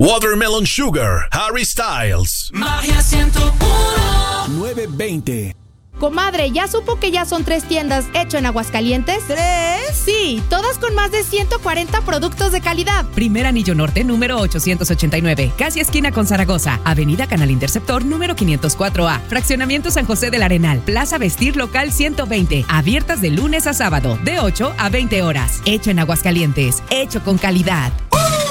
Watermelon Sugar, Harry Styles. Magia 101. 920. Comadre, ¿ya supo que ya son 3 tiendas hecho en Aguascalientes? ¿3? Sí, todas con más de 140 productos de calidad. Primer Anillo Norte, número 889, casi esquina con Zaragoza. Avenida Canal Interceptor, número 504A. Fraccionamiento San José del Arenal. Plaza Vestir Local 120. Abiertas de lunes a sábado, de 8 a 20 horas. Hecho en Aguascalientes. Hecho con calidad.